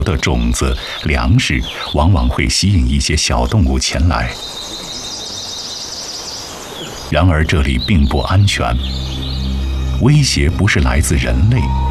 的种子、粮食往往会吸引一些小动物前来。然而这里并不安全，威胁不是来自人类，